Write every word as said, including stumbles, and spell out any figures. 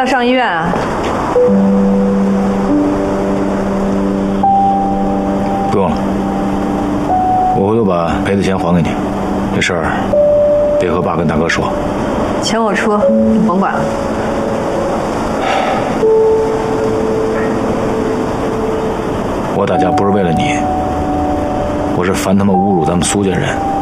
上医院啊？ 不用了，我回头把赔的钱还给你。这事儿别和爸跟大哥说。 钱我出，你甭管了。 我打架不是为了你，我是烦他们侮辱咱们苏家人。